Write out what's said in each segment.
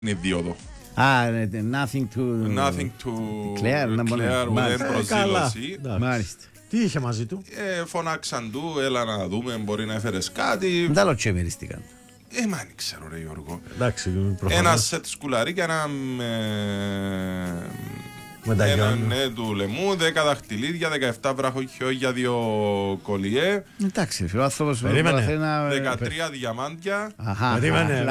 είναι δίωδο. Nothing to declare, ουδέν προσήλωση. Μάλιστα. Τι είχε μαζί του? Φωνάξαν του, έλα να δούμε, μπορεί να έφερες κάτι. Δεν τα τσεμεριστήκαν. Μα δεν ξέρω ρε Γιώργο. Εντάξει, ένα σετ σκουλαρίκια, ένα του λαιμού, 10 δαχτυλίδια, 17 βραχοχιόγια, 2 κολιέ. Εντάξει, ο άνθρωπος 13 διαμάντια. Περίμενε.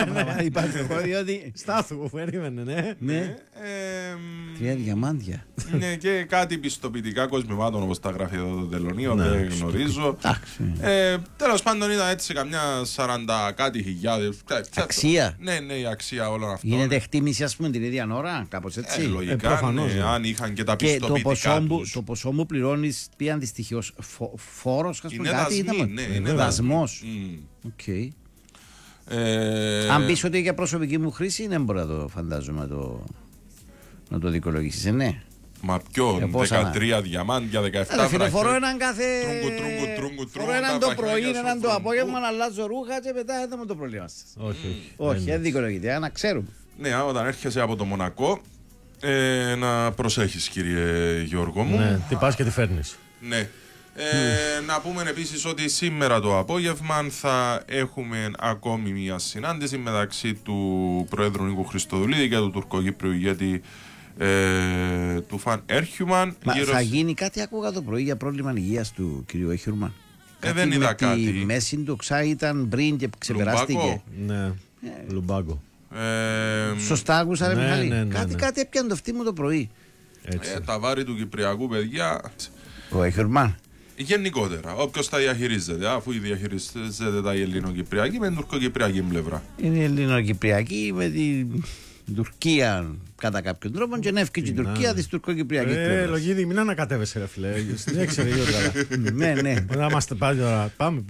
Στάθου, περίμενε, ναι. 3 διαμάντια. Ναι, και κάτι πιστοποιητικά κοσμημάτων όπως τα γράφει εδώ το τελωνίο, δεν γνωρίζω. Τέλος πάντων ήταν έτσι καμιά 40 κάτι χιλιάδες. Αξία. Ναι, η αξία όλων αυτών. Γίνεται εκτίμηση, ας πούμε, την ίδια ώρα, κάπως έτσι. Λογικά, αν είχαν και τα πιστοποιητικά τους. Το ποσό μου πληρώνεις πει αντιστοιχείως φόρος, ας πούμε, κάτι είναι δασμός. Αν πεις ότι για προσωπική μου χρήση, δεν μπορώ να το φαντάζομαι να το δικαιολογήσεις, ναι. Μα ποιο, 13 διαμάντια, 17 βραχιά. Φορώ έναν κάθε. Τρούγκου. Φορώ έναν το πρωί, έναν το απόγευμα, να αλλάζω ρούχα και μετά δεν μου το πρόβλημα σας. Όχι, δεν δικαιολογείται, να ξέρουμε. Ναι, όταν έρχεσαι από το Μονακό, να προσέχεις κύριε Γιώργο μου. Ναι, τι πας και τι φέρνεις. Ναι. Να πούμε επίσης ότι σήμερα το απόγευμα θα έχουμε ακόμη μια συνάντηση μεταξύ του Προέδρου Νίκου Χριστοδουλίδη και του τουρκοκύπριου ηγέτη του Φαν Έρχιουμαν. Θα γίνει κάτι, άκουγα το πρωί, για πρόβλημα υγείας του κυρίου Έρχιουμαν. Δεν είδα κάτι. Η μέση του ξά ήταν πριν και ξεπεράστηκε. Ναι, Λουμπάγκο. Σωστά άκουσα ρε Μιχάλη. Κάτι έπιανε το φτύμο το πρωί. Τα βάρη του Κυπριακού, παιδιά. Ο Έρχιουμαν. Γενικότερα, όποιος τα διαχειρίζεται, αφού διαχειρίζεται τα ελληνοκυπριακή με την τουρκοκυπριακή πλευρά. Είναι η ελληνοκυπριακή με την Τουρκία κατά κάποιον τρόπο και να ευκεί η Τουρκία της τουρκοκυπριακής πλευράς. Λογίδη, μην ανακατεύεσαι ρε φίλε. Δεν έξερε Ναι. Να είμαστε πάλι τώρα. Πάμε.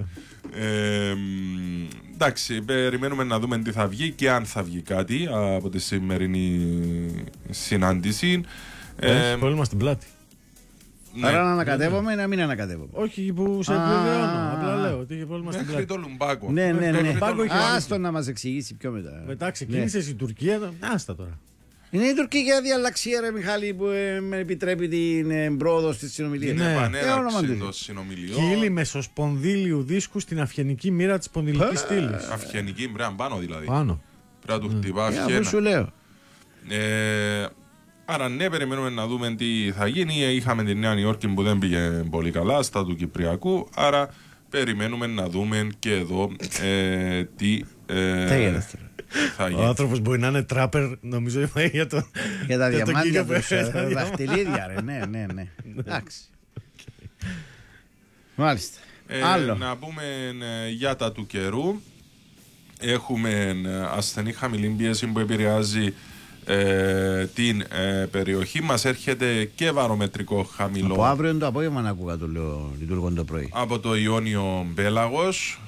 Εντάξει, περιμένουμε να δούμε τι θα βγει και αν θα βγει κάτι από τη σημερινή συνάντηση. Έχει πρόβλημα στην πλάτη. Άρα να ανακατεύομαι ή να μην ανακατεύομαι. Όχι, που σε επιβεβαιώνω. Απλά λέω ότι είχε πρόβλημα στην πλάτη. Μέχρι το Λουμπάκο. Ναι. Άστο να μας εξηγήσει πιο μετά. Μετά ξεκίνησε η Τουρκία. Άστα τώρα. Είναι η τουρκική διαλλαξία, ρε Μιχάλη, που με επιτρέπει την πρόοδο στη συνομιλία. Είναι επανέναρξη των συνομιλιών. Κύλη μεσοσπονδύλιου δίσκου στην αυχενική μοίρα της σπονδυλικής στήλης. Αυχενική, πρέπει να πάνω δηλαδή. Πάνω. Πρέπει να του χτυπά αυχένα. Αυτό σου λέω. Άρα ναι, περιμένουμε να δούμε τι θα γίνει. Είχαμε τη Νέα Νιόρκη που δεν πήγε πολύ καλά στα του Κυπριακού. Άρα περιμένουμε να δούμε και εδώ τι θα γίνει. Ο άνθρωπος μπορεί να είναι τράπερ, νομίζω, για το. Για τα διαμάντια του, τα δαχτυλίδια, ρε. Ναι. Εντάξει. Μάλιστα. Άλλο. Να πούμε για τα του καιρού. Έχουμε ασθενή χαμηλή πίεση που επηρεάζει την περιοχή μας. Έρχεται και βαρομετρικό χαμηλό. Από αύριο το απόγευμα να ακούγα το λέω, λειτουργούν το πρωί. Από το Ιόνιο Πέλαγος.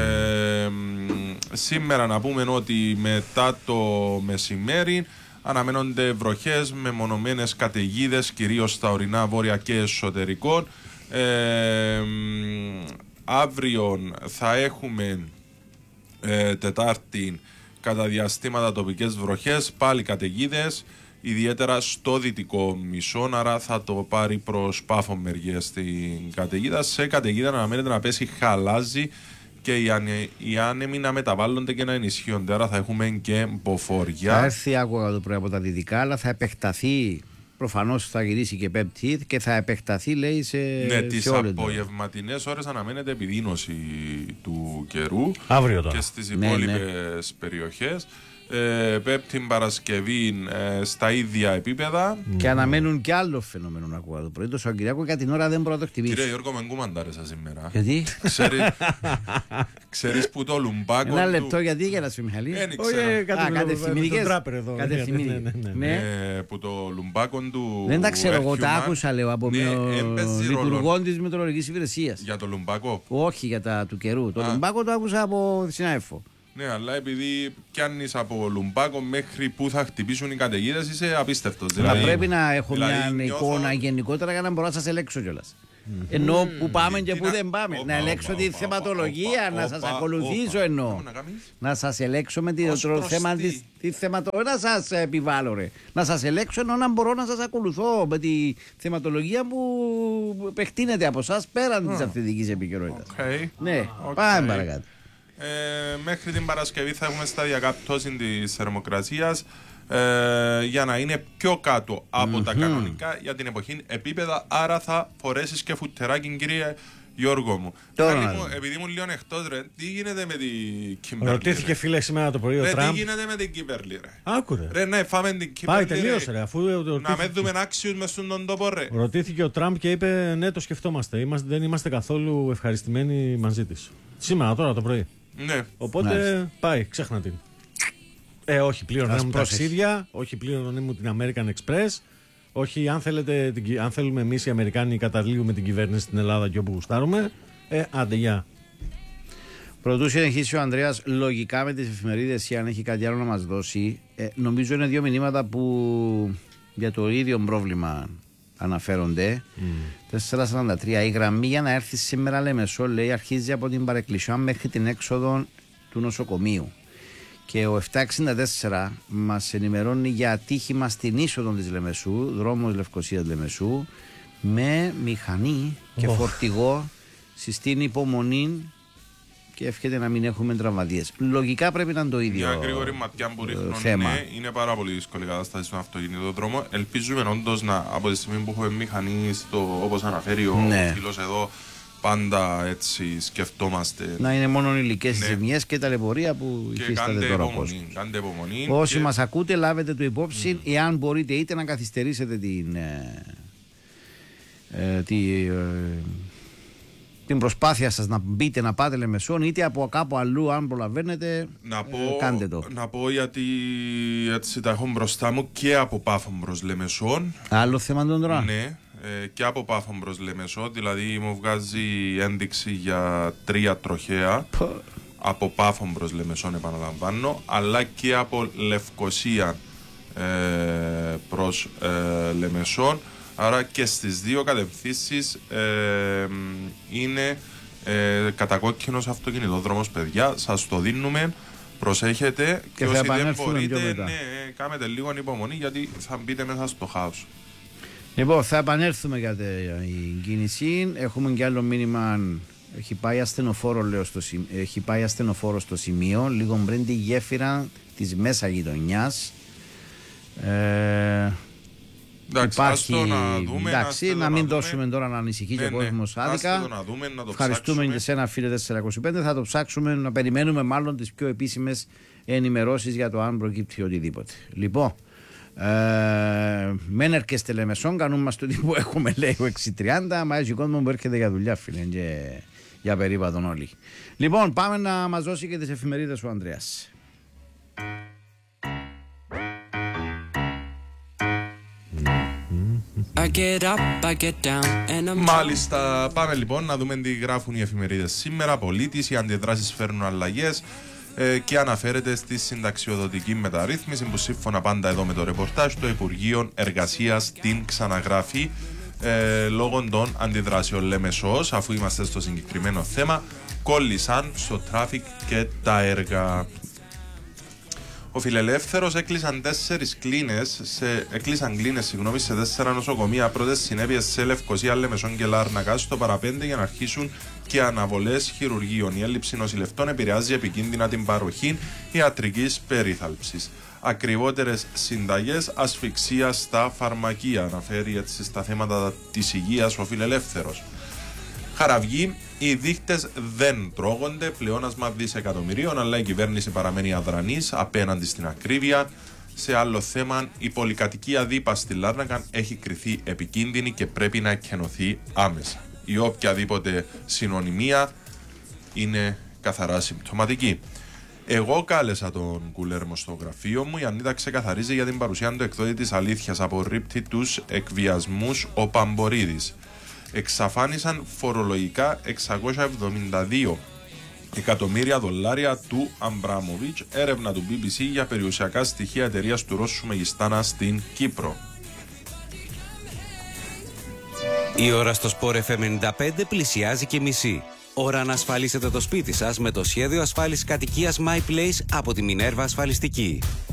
Σήμερα να πούμε ότι μετά το μεσημέρι αναμένονται βροχές με μονομένες καταιγίδες, κυρίως στα ορεινά βόρεια και εσωτερικών. Αύριο θα έχουμε Τετάρτη κατά διαστήματα τοπικές βροχές, πάλι καταιγίδες, ιδιαίτερα στο δυτικό μισό, άρα θα το πάρει προς Πάφο μεριές στην καταιγίδα. Σε καταιγίδα αναμένεται να πέσει χαλάζι και οι άνεμοι να μεταβάλλονται και να ενισχύονται, άρα θα έχουμε και μποφοριά. Θα έρθει άκουγα το πρωί από τα δυτικά, αλλά θα επεκταθεί. Προφανώς θα γυρίσει και Πέμπτη και θα επεκταθεί, λέει, σε. Ναι, τις απογευματινές ώρες αναμένεται επιδείνωση του καιρού. Αύριο τώρα. Και στις υπόλοιπες περιοχές. Πέμπτη Παρασκευή στα ίδια επίπεδα. Και αναμένουν κι άλλο φαινόμενο να ακούω το πρωί. Το Σαββατοκύριακο για την ώρα δεν μπορώ να το χτυπήσω. Κύριε Γιώργο, με κουμαντάρεσα σήμερα. Γιατί? Ξέρεις που το Λουμπάκο. Ένα λεπτό, γιατί για να σου Μιχαλή. Κατευθυμητικές. Που το Λουμπάκο του. Δεν τα ξέρω, εγώ τα άκουσα, λέω, από λειτουργών της Μετεωρολογικής Υπηρεσίας. Για το Λουμπάκο. Όχι, για τα του καιρού. Το Λουμπάκο το άκουσα από συνάδελφο. Ναι, αλλά επειδή πιάνεις από Λουμπάκο μέχρι που θα χτυπήσουν οι καταιγίδες, είσαι απίστευτος. Δηλαδή, πρέπει να έχω μια εικόνα γενικότερα για να μπορώ να σας ελέγξω κιόλας. Ενώ που πάμε και που δεν πάμε. Να ελέγξω τη θεματολογία, να σας ακολουθήσω εννοώ. Να σας ελέγξω με το θέμα τη θεματολογία. Να σας επιβάλλω, ρε. Να σας ελέγξω ενώ να μπορώ να σας ακολουθώ με τη θεματολογία που επεκτείνεται από εσάς πέραν της αυθεντικής επικαιρότητας. Ναι, πάμε παρακάτω. Μέχρι την Παρασκευή θα έχουμε σταδιακά πτώση της θερμοκρασίας για να είναι πιο κάτω από τα κανονικά για την εποχή επίπεδα. Άρα θα φορέσεις και φουτεράκι, κύριε Γιώργο μου. Επειδή μου λίγο εκτός, ρε, τι γίνεται με την Κιμπέρλι? Ρωτήθηκε, φίλε, σήμερα το πρωί ο Τραμπ. Τι γίνεται με την Κιμπέρλι, ρε? Άκουρε. Ρε, ναι, φάμε την Κιμπέρλι. Πάει, τελείωσε, ρε. Να με δούμε άξιους μες στον τόπο, ρε. Ρωτήθηκε ο Τραμπ και είπε, ναι, το σκεφτόμαστε. Δεν είμαστε καθόλου ευχαριστημένοι μαζί της. Σήμερα, τώρα το πρωί. Ναι. Οπότε πάει, ξέχνα την. Όχι, πλήρωνε μου ταξίδια, όχι πλήρωνε μου την American Express, όχι αν θέλουμε εμείς οι Αμερικάνοι καταλήγουμε την κυβέρνηση στην Ελλάδα και όπου γουστάρουμε, άντε γεια. Πρωτού συνεχίσει ο Ανδρέας λογικά με τις εφημερίδες ή αν έχει κάτι άλλο να μας δώσει, νομίζω είναι δύο μηνύματα που για το ίδιο πρόβλημα αναφέρονται. 443. Η γραμμή για να έρθει σήμερα Λεμεσό, λέει, αρχίζει από την Παρεκκλησιά μέχρι την έξοδο του νοσοκομείου. Και ο 764 μας ενημερώνει για ατύχημα στην είσοδο της Λεμεσού, δρόμος Λευκωσίας Λεμεσού, με μηχανή και φορτηγό συστήνει υπομονή και εύχεται να μην έχουμε τραυματίες. Λογικά πρέπει να είναι το ίδιο. Μια γρήγορη ματιά που ρίχνουν, ναι, είναι πάρα πολύ δύσκολη κατάσταση στον αυτοκινητόδρομο. Ελπίζουμε όντως να, από τη στιγμή που έχουμε μηχανή, όπως αναφέρει ο φίλος εδώ, πάντα έτσι σκεφτόμαστε. Να είναι μόνο υλικές ζημιές και ταλαιπωρία που υφίσταται τώρα ο κόσμος. Κάντε υπομονή. Όσοι μας ακούτε, λάβετε το υπόψη, εάν μπορείτε είτε να καθυστερήσετε την προσπάθεια σας να μπείτε να πάτε Λεμεσόν, είτε από κάπου αλλού, αν προλαβαίνετε, κάντε το. Να πω, γιατί έτσι τα έχω μπροστά μου, και από Πάφο προς Λεμεσόν. Άλλο θέμα τον τώρα. Ναι. Και από Πάφο προς Λεμεσό, δηλαδή μου βγάζει ένδειξη για 3 τροχαία από Πάφο προς Λεμεσόν, επαναλαμβάνω, αλλά και από Λευκωσία προς Λεμεσόν, άρα και στις δύο κατευθύνσεις είναι κατακόκκινος αυτοκινητόδρομος, παιδιά, σας το δίνουμε, προσέχετε και όσοι δεν μπορείτε, κάνετε λίγο υπομονή γιατί θα μπείτε μέσα στο χάος. Λοιπόν, θα επανέλθουμε για την κίνηση. Έχουμε και άλλο μήνυμα. Έχει πάει ασθενοφόρο, λέω, έχει πάει ασθενοφόρο στο σημείο, λίγο πριν τη γέφυρα της μέσα γειτονιάς. Εντάξει, να δούμε. Εντάξει, να μην δώσουμε τώρα να ανησυχεί και ο κόσμος άδικα. Ευχαριστούμε και σε ένα φίλε 425. Θα το ψάξουμε, να περιμένουμε μάλλον τις πιο επίσημες ενημερώσεις για το αν προκύπτει οτιδήποτε. Λοιπόν. Μεν έρχεστε Λεμεσόν, κάνουμε μας το τι που έχουμε, λέει ο 630. Μα έχει κόσμο που έρχεται για δουλειά, φίλε, και για περίπατον όλοι. Λοιπόν, πάμε να μας δώσει και τις εφημερίδες ο Ανδρέας. Μάλιστα, πάμε λοιπόν να δούμε τι γράφουν οι εφημερίδες σήμερα. Πολίτης, οι αντιδράσεις φέρνουν αλλαγές. Και αναφέρεται στη συνταξιοδοτική μεταρρύθμιση που σύμφωνα πάντα εδώ με το ρεπορτάζ το Υπουργείο Εργασίας την ξαναγράφει λόγω των αντιδράσεων. Λεμεσός, αφού είμαστε στο συγκεκριμένο θέμα, κόλλησαν στο τράφικ και τα έργα. Ο Φιλελεύθερος έκλεισαν κλίνες σε 4 νοσοκομεία. Πρώτες συνέπειες σε Λευκωσία, Λεμεσόν και Λάρνακα στο παραπέντε για να αρχίσουν και αναβολές χειρουργείων. Η έλλειψη νοσηλευτών επηρεάζει επικίνδυνα την παροχή ιατρικής περίθαλψης. Ακριβότερες συνταγές, ασφυξία στα φαρμακεία. Αναφέρει έτσι στα θέματα της υγείας ο Φιλελεύθερος. Χαραυγή, οι δείχτες δεν τρώγονται, πλεόνασμα δισεκατομμυρίων, αλλά η κυβέρνηση παραμένει αδρανής απέναντι στην ακρίβεια. Σε άλλο θέμα, η πολυκατοικία Δίπα στη Λάρνακα έχει κριθεί επικίνδυνη και πρέπει να εκκαινωθεί άμεσα. Η οποιαδήποτε συνωνυμία είναι καθαρά συμπτωματική. Εγώ κάλεσα τον Κουλέρμο στο γραφείο μου. Η Ανίτα ξεκαθαρίζει για την παρουσία του εκδότη της αλήθειας. Απορρίπτει τους εκβιασμούς ο Παμπορίδης. Εξαφάνισαν φορολογικά 672 εκατομμύρια δολάρια του Αμπράμοβιτς. Έρευνα του BBC για περιουσιακά στοιχεία εταιρείας του Ρώσου Μεγιστάνα στην Κύπρο. Η ώρα στο Sport FM 95 πλησιάζει και μισή. Ώρα να ασφαλίσετε το σπίτι σας με το σχέδιο ασφάλισης κατοικίας My Place από τη Minerva Ασφαλιστική.